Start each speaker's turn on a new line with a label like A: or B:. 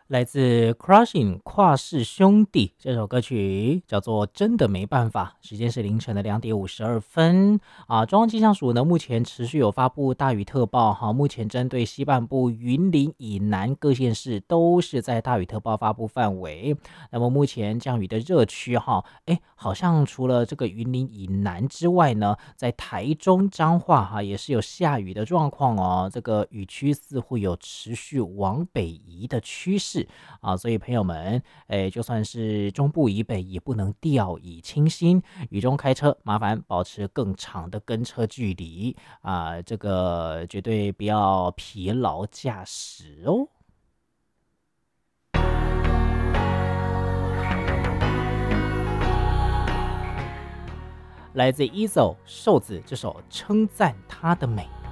A: 来自 Crushing 跨世兄弟这首歌曲叫做《真的没办法》，时间是凌晨的2:52啊。中央气象署呢目前持续有发布大雨特报哈，目前针对西半部云林以南各县市都是在大雨特报发布范围。那么目前降雨的热区哈，好像除了这个云林以南之外呢，在台中彰化哈也是有下雨的状况哦，这个雨区似乎有持续往北移的趋势。啊，所以朋友们，就算是中部以北，也不能掉以轻心。雨中开车，麻烦保持更长的跟车距离啊，这个绝对不要疲劳驾驶哦。来自 EZO 瘦子这首《称赞她的美》。